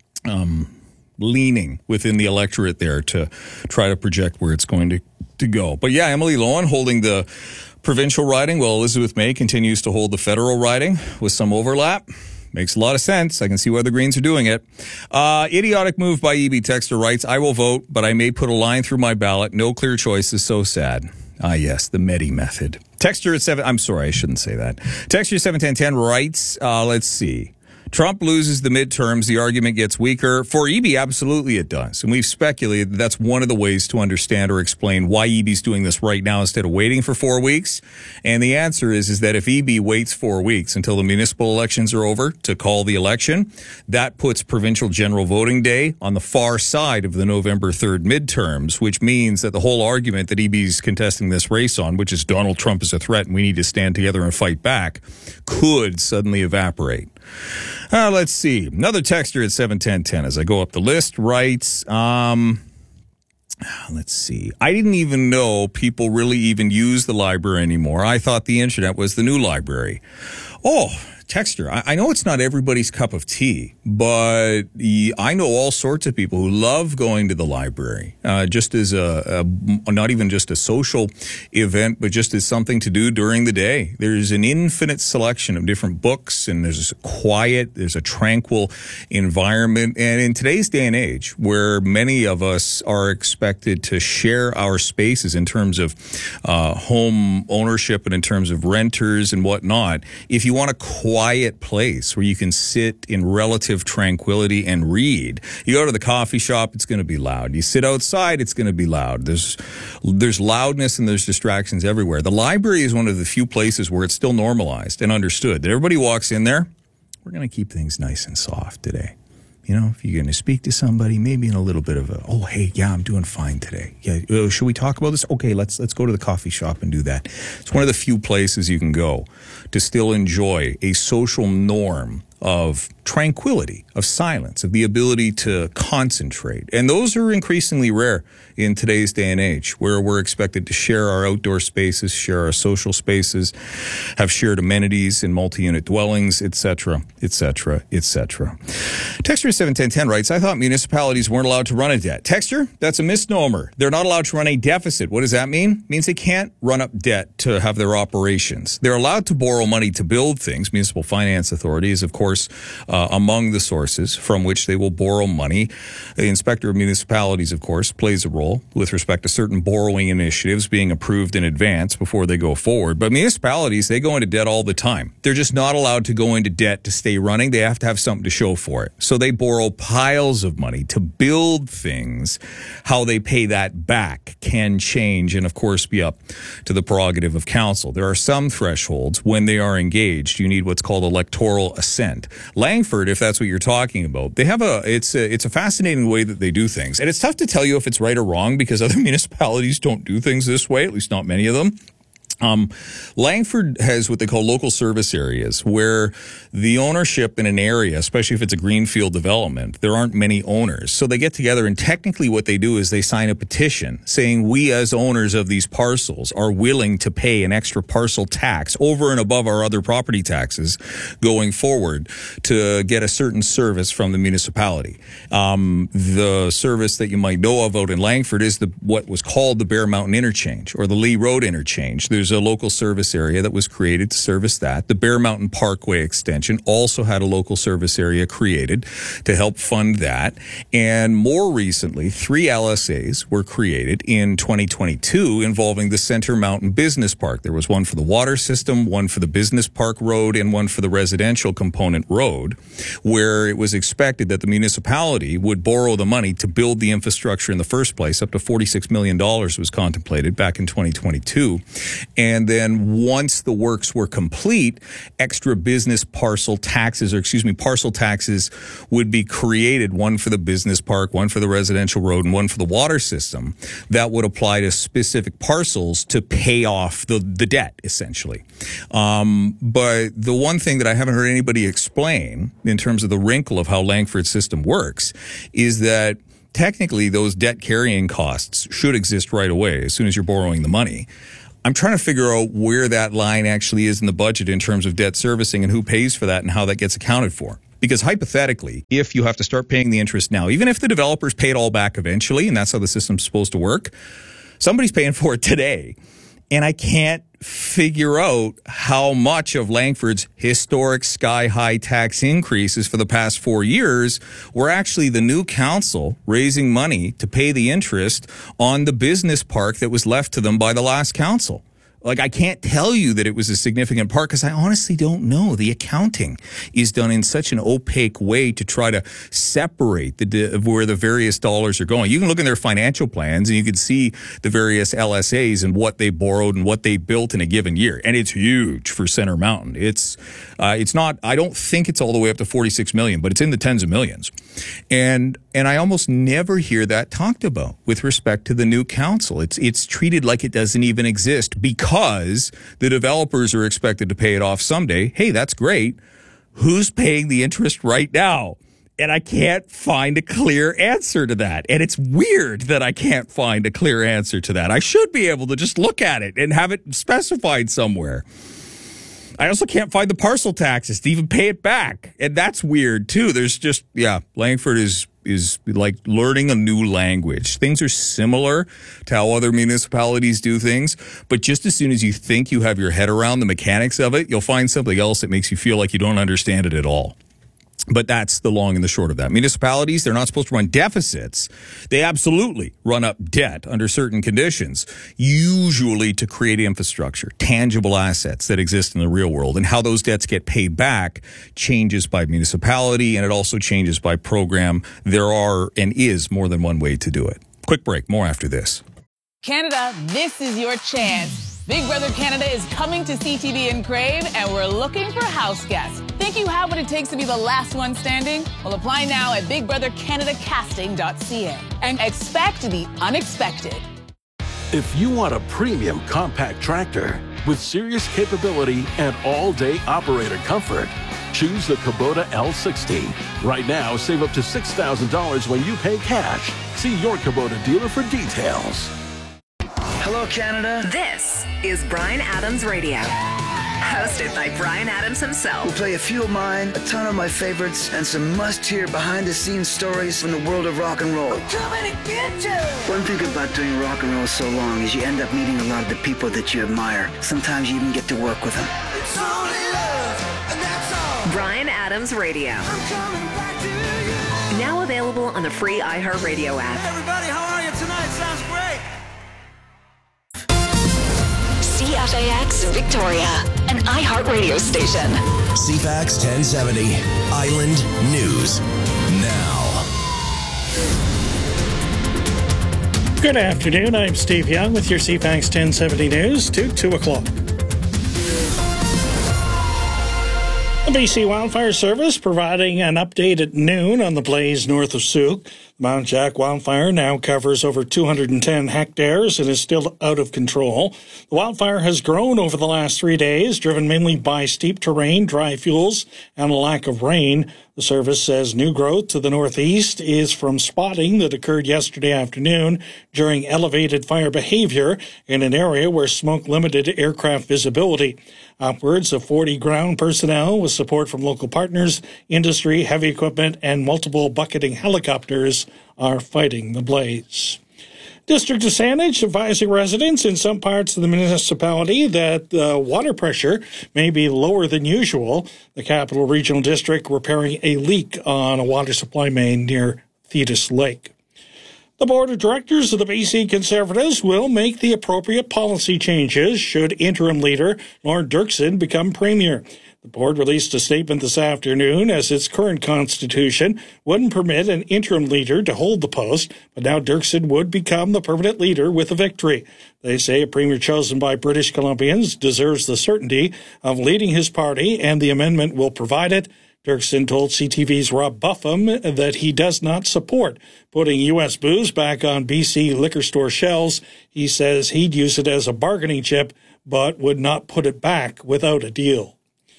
leaning within the electorate there to try to project where it's going to go. But yeah, Emily Lohan holding the provincial riding while Elizabeth May continues to hold the federal riding with some overlap. Makes a lot of sense. I can see why the Greens are doing it. Idiotic move by EB. Texter writes, I will vote, but I may put a line through my ballot. No clear choice is so sad. Ah, yes, the Medi method. Texter at 7, I'm sorry, I shouldn't say that. Texter 71010 writes, let's see. Trump loses the midterms, the argument gets weaker. For EB, absolutely it does. And we've speculated that that's one of the ways to understand or explain why EB's doing this right now instead of waiting for 4 weeks. And the answer is that if EB waits 4 weeks until the municipal elections are over to call the election, that puts provincial general voting day on the far side of the November 3rd midterms, which means that the whole argument that EB's contesting this race on, which is Donald Trump is a threat and we need to stand together and fight back, could suddenly evaporate. Let's see. Another texter at 71010 as I go up the list writes, let's see. I didn't even know people really even use the library anymore. I thought the internet was the new library. Oh, texter, I know it's not everybody's cup of tea, but I know all sorts of people who love going to the library, just as not even just a social event, but just as something to do during the day. There's an infinite selection of different books, and there's a tranquil environment. And in today's day and age, where many of us are expected to share our spaces in terms of home ownership and in terms of renters and whatnot, if you want a quiet place where you can sit in relative tranquility and read. You go to the coffee shop, it's going to be loud. You sit outside, it's going to be loud. There's loudness and there's distractions everywhere. The library is one of the few places where it's still normalized and understood that everybody walks in there. We're going to keep things nice and soft today. You know, if you're going to speak to somebody, maybe in a little bit of a, oh, hey, yeah, I'm doing fine today. Yeah, should we talk about this? Okay, let's go to the coffee shop and do that. It's one of the few places you can go to still enjoy a social norm of tranquility, of silence, of the ability to concentrate. And those are increasingly rare in today's day and age, where we're expected to share our outdoor spaces, share our social spaces, have shared amenities in multi-unit dwellings, etc., etc., etc. Texture 71010 writes, I thought municipalities weren't allowed to run a debt. Texture, that's a misnomer. They're not allowed to run a deficit. What does that mean? It means they can't run up debt to have their operations. They're allowed to borrow money to build things. Municipal Finance Authority is, of course, among the sources from which they will borrow money. The Inspector of Municipalities, of course, plays a role with respect to certain borrowing initiatives being approved in advance before they go forward. But municipalities, they go into debt all the time. They're just not allowed to go into debt to stay running. They have to have something to show for it. So they borrow piles of money to build things. How they pay that back can change and, of course, be up to the prerogative of council. There are some thresholds when they are engaged. You need what's called electoral assent. Langford, if that's what you're talking about, they have it's a fascinating way that they do things. And it's tough to tell you if it's right or wrong because other municipalities don't do things this way, at least not many of them. Langford has what they call local service areas, where the ownership in an area, especially if it's a greenfield development, there aren't many owners. So they get together, and technically what they do is they sign a petition saying we as owners of these parcels are willing to pay an extra parcel tax over and above our other property taxes going forward to get a certain service from the municipality. The service that you might know of out in Langford is what was called the Bear Mountain Interchange or the Lee Road Interchange. There's a local service area that was created to service that. The Bear Mountain Parkway extension also had a local service area created to help fund that. And more recently, 3 LSAs were created in 2022 involving the Center Mountain Business Park. There was one for the water system, one for the Business Park Road, and one for the residential component road, where it was expected that the municipality would borrow the money to build the infrastructure in the first place. Up to $46 million was contemplated back in 2022. And then once the works were complete, extra business parcel taxes would be created, one for the business park, one for the residential road, and one for the water system that would apply to specific parcels to pay off the debt, essentially. But the one thing that I haven't heard anybody explain in terms of the wrinkle of how Langford's system works is that technically those debt carrying costs should exist right away as soon as you're borrowing the money. I'm trying to figure out where that line actually is in the budget in terms of debt servicing and who pays for that and how that gets accounted for. Because hypothetically, if you have to start paying the interest now, even if the developers pay it all back eventually, and that's how the system's supposed to work, somebody's paying for it today. And I can't figure out how much of Langford's historic sky-high tax increases for the past 4 years were actually the new council raising money to pay the interest on the business park that was left to them by the last council. Like, I can't tell you that it was a significant part because I honestly don't know. The accounting is done in such an opaque way to try to separate where the various dollars are going. You can look in their financial plans and you can see the various LSAs and what they borrowed and what they built in a given year. And it's huge for Center Mountain. It's not, I don't think it's all the way up to 46 million, but it's in the tens of millions. And I almost never hear that talked about with respect to the new council. It's treated like it doesn't even exist because the developers are expected to pay it off someday. Hey, that's great. Who's paying the interest right now? And I can't find a clear answer to that. And it's weird that I can't find a clear answer to that. I should be able to just look at it and have it specified somewhere. I also can't find the parcel taxes to even pay it back. And that's weird too. There's just, Langford is like learning a new language. Things are similar to how other municipalities do things, but just as soon as you think you have your head around the mechanics of it, you'll find something else that makes you feel like you don't understand it at all. But that's the long and the short of that. Municipalities, they're not supposed to run deficits. They absolutely run up debt under certain conditions, usually to create infrastructure, tangible assets that exist in the real world. And how those debts get paid back changes by municipality, and it also changes by program. There are and is more than one way to do it. Quick break, more after this. Canada, this is your chance. Big Brother Canada is coming to CTV and Crave, and we're looking for house guests. Think you have what it takes to be the last one standing? Well, apply now at bigbrothercanadacasting.ca and expect the unexpected. If you want a premium compact tractor with serious capability and all-day operator comfort, choose the Kubota L60. Right now, save up to $6,000 when you pay cash. See your Kubota dealer for details. Hello, Canada. This is Bryan Adams Radio. Hosted by Bryan Adams himself. We'll play a few of mine, a ton of my favorites, and some must-hear behind-the-scenes stories from the world of rock and roll. I'm coming to get you! One thing about doing rock and roll so long is you end up meeting a lot of the people that you admire. Sometimes you even get to work with them. It's only love, and that's all. Bryan Adams Radio. I'm coming back to you. Now available on the free iHeartRadio app. Hey everybody, how are you tonight? Sounds great. CFAX Victoria, an iHeartRadio station. CFAX 1070, Island News. Now. Good afternoon. I'm Steve Young with your CFAX 1070 News to 2 o'clock. The BC Wildfire Service providing an update at noon on the blaze north of Souk. Mount Jack wildfire now covers over 210 hectares and is still out of control. The wildfire has grown over the last 3 days, driven mainly by steep terrain, dry fuels, and a lack of rain. The service says new growth to the northeast is from spotting that occurred yesterday afternoon during elevated fire behavior in an area where smoke limited aircraft visibility. Upwards of 40 ground personnel with support from local partners, industry, heavy equipment, and multiple bucketing helicopters are fighting the blaze. District of Saanich advising residents in some parts of the municipality that the water pressure may be lower than usual. The Capital Regional District repairing a leak on a water supply main near Thetis Lake. The Board of Directors of the BC Conservatives will make the appropriate policy changes should interim leader Lord Dirksen become Premier. The board released a statement this afternoon as its current constitution wouldn't permit an interim leader to hold the post, but now Dirksen would become the permanent leader with a victory. They say a premier chosen by British Columbians deserves the certainty of leading his party, and the amendment will provide it. Dirksen told CTV's Rob Buffum that he does not support putting U.S. booze back on BC liquor store shelves. He says he'd use it as a bargaining chip, but would not put it back without a deal.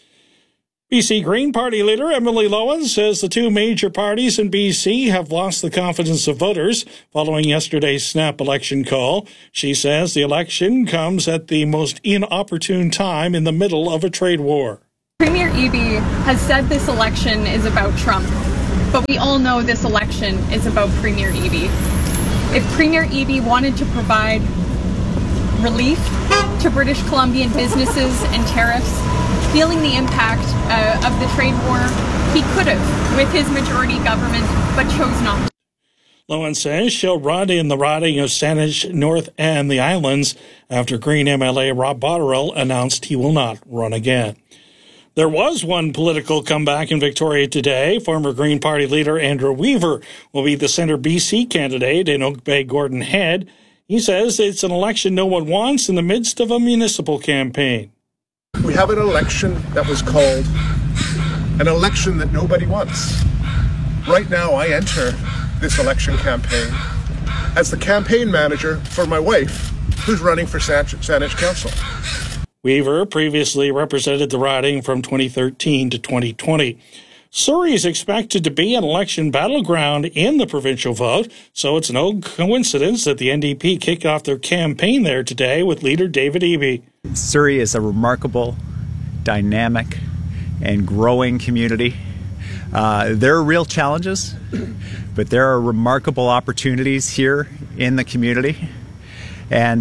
BC Green Party leader Emily Lowen says the two major parties in BC have lost the confidence of voters following yesterday's snap election call. She says the election comes at the most inopportune time in the middle of a trade war. Premier Eby has said this election is about Trump, but we all know this election is about Premier Eby. If Premier Eby wanted to provide relief to British Columbian businesses and tariffs, feeling the impact of the trade war, he could have with his majority government, but chose not. Lowen says she'll run in the riding of Saanich North and the Islands after Green MLA Rob Botterill announced he will not run again. There was one political comeback in Victoria today. Former Green Party leader Andrew Weaver will be the Centre BC candidate in Oak Bay Gordon Head. He says it's an election no one wants in the midst of a municipal campaign. We have an election that was called an election that nobody wants. Right now, I enter this election campaign as the campaign manager for my wife, who's running for Saanich Council. Weaver previously represented the riding from 2013 to 2020. Surrey is expected to be an election battleground in the provincial vote, so it's no coincidence that the NDP kicked off their campaign there today with leader David Eby. Surrey is a remarkable, dynamic, and growing community. There are real challenges, but there are remarkable opportunities here in the community. And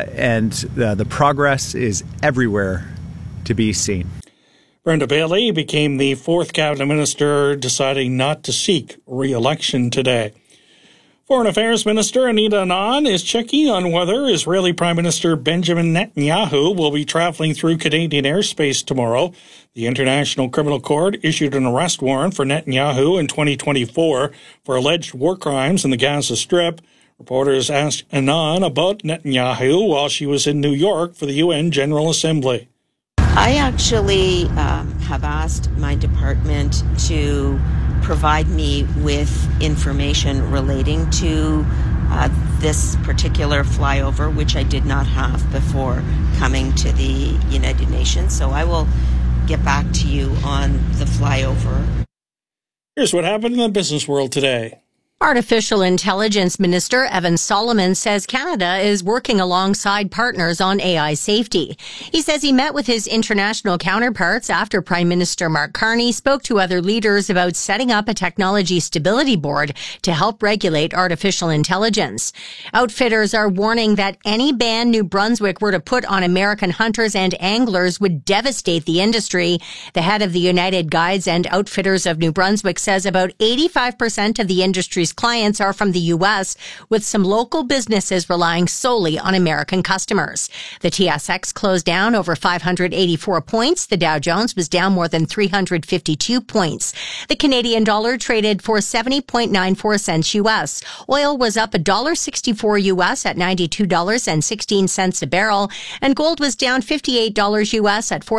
the progress is everywhere to be seen. Brenda Bailey became the fourth cabinet minister, deciding not to seek re-election today. Foreign Affairs Minister Anita Anand is checking on whether Israeli Prime Minister Benjamin Netanyahu will be traveling through Canadian airspace tomorrow. The International Criminal Court issued an arrest warrant for Netanyahu in 2024 for alleged war crimes in the Gaza Strip. Reporters asked Anand about Netanyahu while she was in New York for the UN General Assembly. I actually have asked my department to provide me with information relating to this particular flyover, which I did not have before coming to the United Nations. So I will get back to you on the flyover. Here's what happened in the business world today. Artificial Intelligence Minister Evan Solomon says Canada is working alongside partners on AI safety. He says he met with his international counterparts after Prime Minister Mark Carney spoke to other leaders about setting up a technology stability board to help regulate artificial intelligence. Outfitters are warning that any ban New Brunswick were to put on American hunters and anglers would devastate the industry. The head of the United Guides and Outfitters of New Brunswick says about 85% of the industry's clients are from the U.S., with some local businesses relying solely on American customers. The TSX closed down over 584 points. The Dow Jones was down more than 352 points. The Canadian dollar traded for 70.94 cents U.S. Oil was up $1.64 U.S. at $92.16 a barrel, and gold was down $58 U.S. at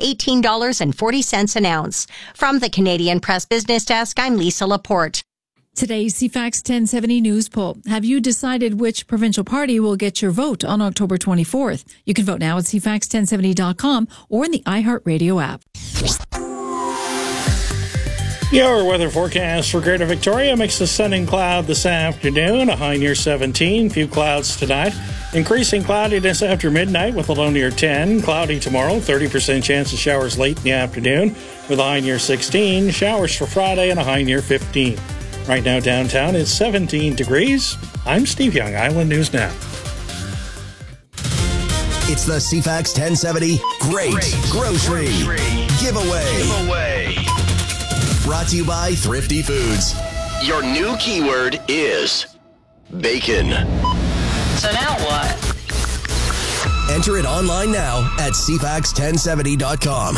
$4,318.40 an ounce. From the Canadian Press Business Desk, I'm Lisa Laporte. Today's CFAX 1070 News Poll. Have you decided which provincial party will get your vote on October 24th? You can vote now at cfax1070.com or in the iHeartRadio app. Your weather forecast for Greater Victoria: mix of sun and cloud this afternoon, a high near 17, few clouds tonight. Increasing cloudiness after midnight with a low near 10. Cloudy tomorrow, 30% chance of showers late in the afternoon with a high near 16. Showers for Friday and a high near 15. Right now downtown it's 17 degrees. I'm Steve Young, Island News Now. It's the CFAX 1070 Great Grocery Giveaway. Brought to you by Thrifty Foods. Your new keyword is bacon. So now what? Enter it online now at cfax1070.com.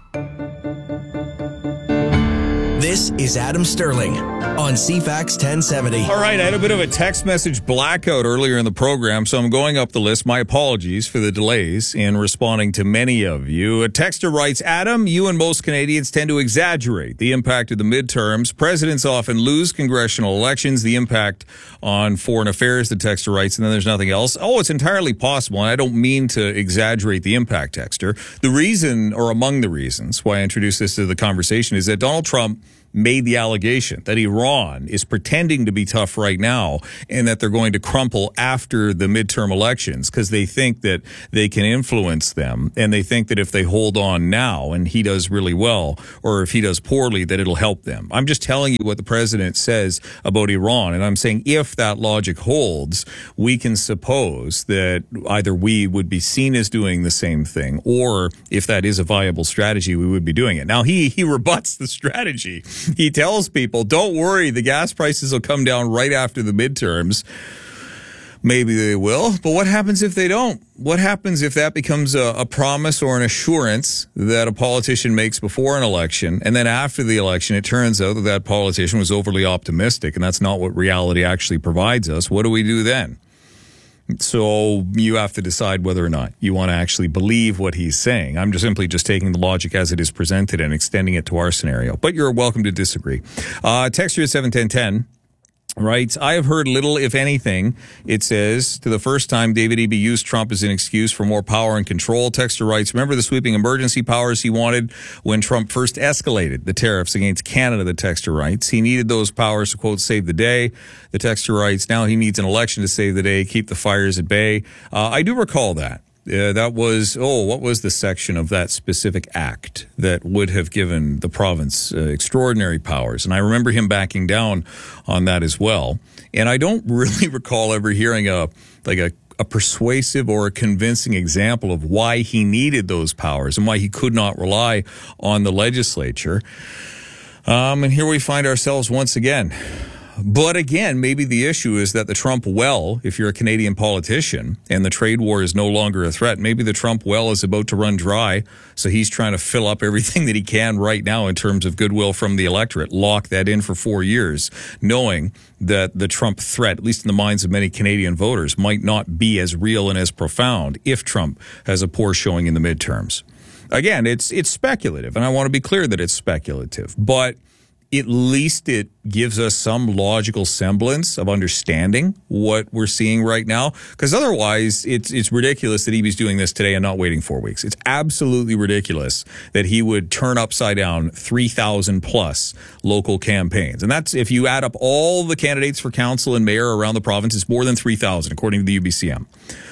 This is Adam Sterling on CFAX 1070. All right, I had a bit of a text message blackout earlier in the program, so I'm going up the list. My apologies for the delays in responding to many of you. A texter writes, Adam, you and most Canadians tend to exaggerate the impact of the midterms. Presidents often lose congressional elections, the impact on foreign affairs, the texter writes, and then there's nothing else. Oh, it's entirely possible, and I don't mean to exaggerate the impact, texter. The reason, or among the reasons why I introduced this to the conversation, is that Donald Trump made the allegation that Iran is pretending to be tough right now and that they're going to crumple after the midterm elections because they think that they can influence them, and they think that if they hold on now and he does really well, or if he does poorly, that it'll help them. I'm just telling you what the president says about Iran, and I'm saying if that logic holds, we can suppose that either we would be seen as doing the same thing, or if that is a viable strategy, we would be doing it. Now, he rebuts the strategy. He tells people, don't worry, the gas prices will come down right after the midterms. Maybe they will, but what happens if they don't? What happens if that becomes a promise or an assurance that a politician makes before an election, and then after the election it turns out that that politician was overly optimistic, and that's not what reality actually provides us? What do we do then? So you have to decide whether or not you want to actually believe what he's saying. I'm just simply taking the logic as it is presented and extending it to our scenario. But you're welcome to disagree. Text here at 71010 writes, I have heard little, if anything. It says, to the first time, David Eby used Trump as an excuse for more power and control. Texter writes, remember the sweeping emergency powers he wanted when Trump first escalated the tariffs against Canada, the texter writes. He needed those powers to, quote, save the day. The texter writes, now he needs an election to save the day, keep the fires at bay. I do recall that. That was, what was the section of that specific act that would have given the province extraordinary powers? And I remember him backing down on that as well. And I don't really recall ever hearing a persuasive or a convincing example of why he needed those powers and why he could not rely on the legislature. And here we find ourselves once again. But again, maybe the issue is that the Trump well, if you're a Canadian politician and the trade war is no longer a threat, maybe the Trump well is about to run dry. So he's trying to fill up everything that he can right now in terms of goodwill from the electorate, lock that in for 4 years, knowing that the Trump threat, at least in the minds of many Canadian voters, might not be as real and as profound if Trump has a poor showing in the midterms. Again, it's speculative, and I want to be clear that it's speculative, but at least it gives us some logical semblance of understanding what we're seeing right now. Because otherwise, it's ridiculous that Eby's doing this today and not waiting 4 weeks. It's absolutely ridiculous that he would turn upside down 3,000 plus local campaigns. And that's, if you add up all the candidates for council and mayor around the province, it's more than 3,000, according to the UBCM.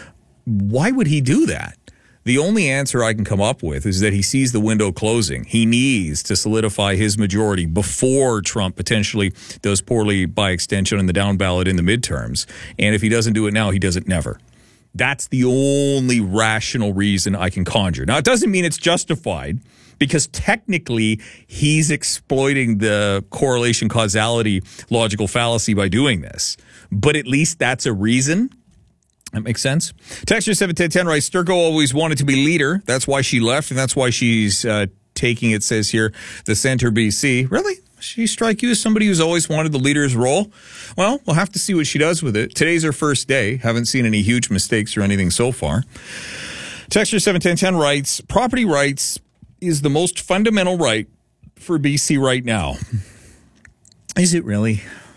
Why would he do that? The only answer I can come up with is that he sees the window closing. He needs to solidify his majority before Trump potentially does poorly by extension on the down ballot in the midterms. And if he doesn't do it now, he does it never. That's the only rational reason I can conjure. Now, it doesn't mean it's justified, because technically he's exploiting the correlation causality logical fallacy by doing this. But at least that's a reason. That makes sense. Texture 71010 writes, Sturgo always wanted to be leader. That's why she left, and that's why she's taking, it says here, the Centre BC. Really? She strike you as somebody who's always wanted the leader's role? Well, we'll have to see what she does with it. Today's her first day. Haven't seen any huge mistakes or anything so far. Texture 71010 writes, property rights is the most fundamental right for BC right now. Is it really?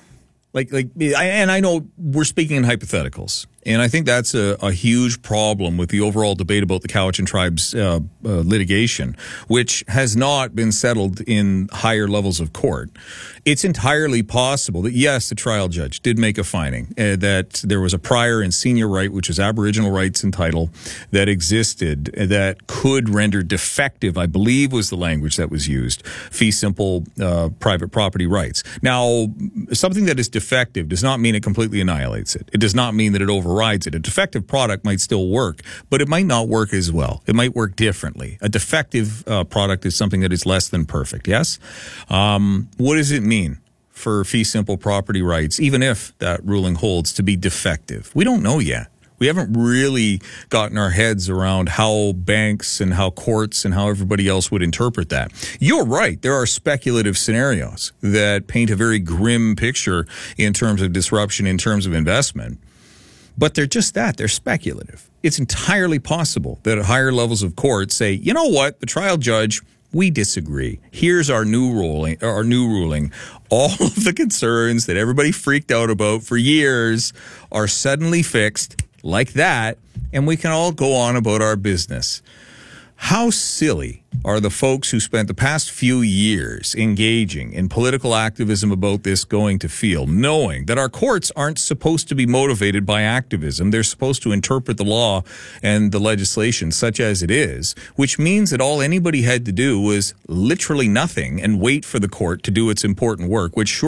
And I know we're speaking in hypotheticals, and I think that's a huge problem with the overall debate about the Cowichan Tribe's litigation, which has not been settled in higher levels of court. It's entirely possible that, yes, the trial judge did make a finding that there was a prior and senior right, which is Aboriginal rights and title, that existed that could render defective, I believe was the language that was used, fee simple private property rights. Now, something that is defective does not mean it completely annihilates it. It does not mean that it overrides it. A defective product might still work, but it might not work as well. It might work differently. A defective product is something that is less than perfect, yes? What does it mean for fee simple property rights, even if that ruling holds, to be defective? We don't know yet. We haven't really gotten our heads around how banks and how courts and how everybody else would interpret that. You're right. There are speculative scenarios that paint a very grim picture in terms of disruption, in terms of investment. But they're just that. They're speculative. It's entirely possible that at higher levels of court say, you know what, the trial judge, we disagree. Here's our new ruling. All of the concerns that everybody freaked out about for years are suddenly fixed like that, and we can all go on about our business. How silly are the folks who spent the past few years engaging in political activism about this going to feel, knowing that our courts aren't supposed to be motivated by activism. They're supposed to interpret the law and the legislation such as it is, which means that all anybody had to do was literally nothing and wait for the court to do its important work, which